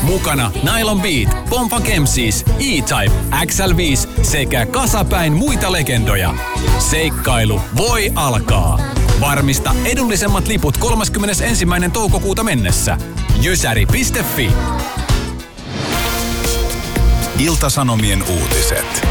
Mukana Nylon Beat, Pompa Kemsis, E-Type, XL5 sekä kasapäin muita legendoja. Seikkailu voi alkaa. Varmista edullisemmat liput 31. toukokuuta mennessä. Jysäri.fi. Ilta-Sanomien uutiset.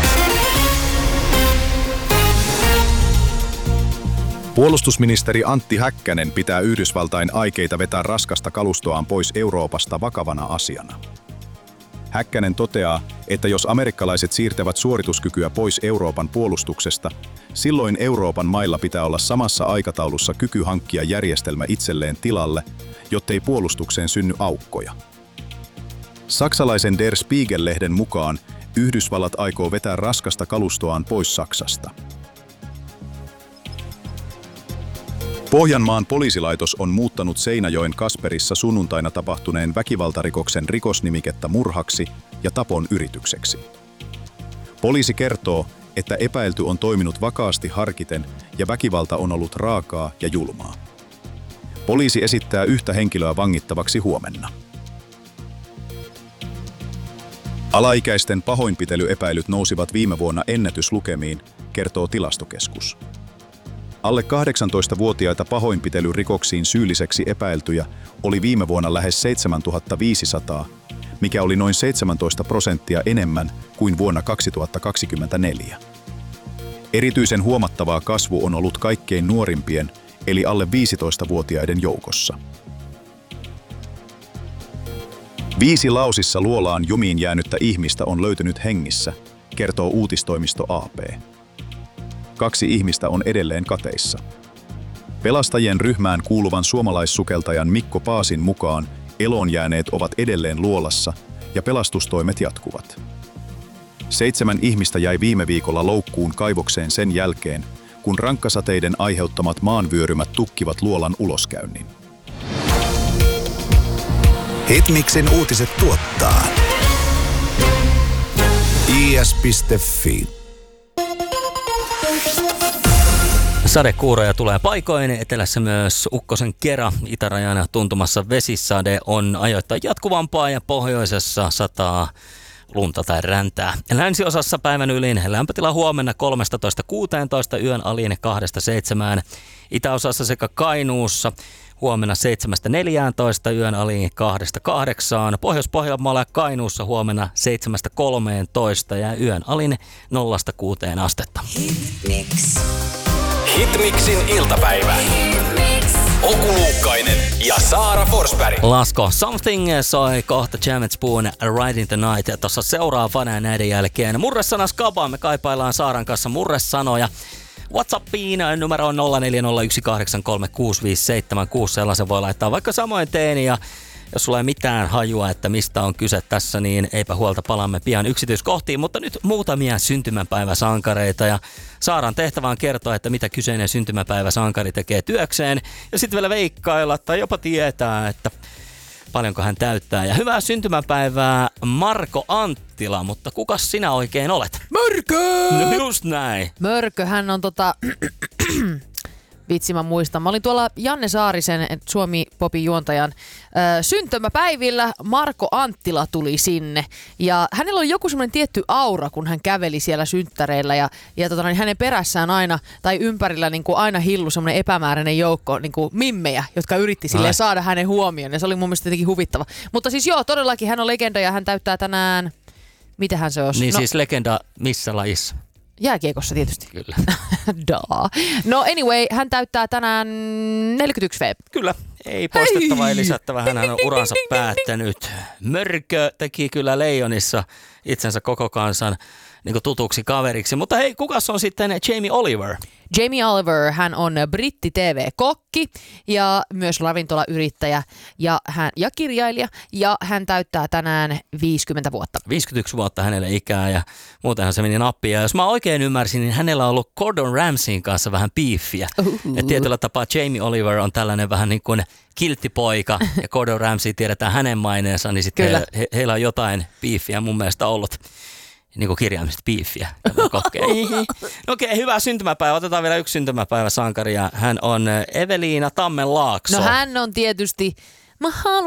Puolustusministeri Antti Häkkänen pitää Yhdysvaltain aikeita vetää raskasta kalustoaan pois Euroopasta vakavana asiana. Häkkänen toteaa, että jos amerikkalaiset siirtävät suorituskykyä pois Euroopan puolustuksesta, silloin Euroopan mailla pitää olla samassa aikataulussa kyky hankkia järjestelmä itselleen tilalle, jottei puolustukseen synny aukkoja. Saksalaisen Der Spiegel-lehden mukaan Yhdysvallat aikoo vetää raskasta kalustoaan pois Saksasta. Pohjanmaan poliisilaitos on muuttanut Seinäjoen Kasperissa sunnuntaina tapahtuneen väkivaltarikoksen rikosnimikettä murhaksi ja tapon yritykseksi. Poliisi kertoo, että epäilty on toiminut vakaasti harkiten ja väkivalta on ollut raakaa ja julmaa. Poliisi esittää yhtä henkilöä vangittavaksi huomenna. Alaikäisten pahoinpitelyepäilyt nousivat viime vuonna ennätyslukemiin, kertoo Tilastokeskus. Alle 18-vuotiaita pahoinpitelyrikoksiin syylliseksi epäiltyjä oli viime vuonna lähes 7500, mikä oli noin 17% enemmän kuin vuonna 2024. Erityisen huomattavaa kasvu on ollut kaikkein nuorimpien, eli alle 15-vuotiaiden joukossa. 5 Laosissa luolaan jumiin jäänyttä ihmistä on löytynyt hengissä, kertoo uutistoimisto AP. 2 ihmistä on edelleen kateissa. Pelastajien ryhmään kuuluvan suomalaissukeltajan Mikko Paasin mukaan eloon jääneet ovat edelleen luolassa ja pelastustoimet jatkuvat. 7 ihmistä jäi viime viikolla loukkuun kaivokseen sen jälkeen, kun rankkasateiden aiheuttamat maanvyörymät tukkivat luolan uloskäynnin. Hitmixin uutiset tuottaa is.fi. Sadekuuroja tulee paikoin, etelässä myös ukkosen kera, itärajan tuntumassa vesisade on ajoittain jatkuvampaa ja pohjoisessa sataa lunta tai räntää. Länsiosassa päivän ylin lämpötila huomenna 13-16, yön alin 2-7. Itäosassa sekä Kainuussa huomenna 7-14, yön alin 2-8. Pohjois-Pohjanmaalla ja Kainuussa huomenna 7-13 ja yön alin 0-6 astetta. Hitmixin iltapäivä. Oku Luukkainen ja Saara Forsberg. Lasko Something soi kohta Jam & Spoon Riding the Night. Tuossa seuraavana näiden jälkeen murresana skabaa. Me kaipaillaan Saaran kanssa murresanoja. WhatsAppiin numero on 0401836576. Sellaisen voi laittaa vaikka samoin teini ja jos sulla ei mitään hajua, että mistä on kyse tässä, niin eipä huolta, palaamme pian yksityiskohtiin. Mutta nyt muutamia syntymäpäiväsankareita ja Saaran tehtävä on kertoa, että mitä kyseinen syntymäpäiväsankari tekee työkseen. Ja sitten vielä veikkailla tai jopa tietää, että paljonko hän täyttää. Ja hyvää syntymäpäivää Marko Anttila, mutta kukas sinä oikein olet? Mörkö! No just näin. Mörkö, hän on vitsi mä muistan. Mä olin tuolla Janne Saarisen, Suomi-popin juontajan syntymäpäivillä. Marko Anttila tuli sinne. Ja hänellä oli joku semmoinen tietty aura, kun hän käveli siellä synttäreillä. Ja hänen perässään aina, tai ympärillä niin kuin aina hillu semmoinen epämääräinen joukko niin kuin mimmejä, jotka yritti silleen saada hänen huomioon. Ja se oli mun mielestä jotenkin huvittava. Mutta siis joo, todellakin hän on legenda ja hän täyttää tänään... Mitähän se olisi? Niin siis legenda missä lajissa? Jääkiekossa tietysti. Kyllä. No anyway, hän täyttää tänään 41 V. Kyllä, ei poistettava, ei lisättävä. Hän on uransa päättänyt. Mörkö teki kyllä Leijonissa itsensä koko kansan niin kuin tutuksi kaveriksi. Mutta hei, kukas on sitten Jamie Oliver? Jamie Oliver, hän on britti-TV-kokki ja myös ravintolayrittäjä ja kirjailija. Ja hän täyttää tänään 50 vuotta. 51 vuotta hänelle ikää ja muutenhan se meni nappiin. Ja jos mä oikein ymmärsin, niin hänellä on ollut Gordon Ramsayn kanssa vähän beefiä. Ja tietyllä tapaa Jamie Oliver on tällainen vähän niin kuin kilttipoika ja Gordon Ramsay tiedetään hänen maineensa, niin sitten heillä on jotain beefiä mun mielestä ollut. Niin kuin kirjaimista biiffiä. Okei, hyvää syntymäpäivää. Otetaan vielä yksi syntymäpäivä sankari ja hän on Eveliina Tammenlaakso. No hän on tietysti, mä haluan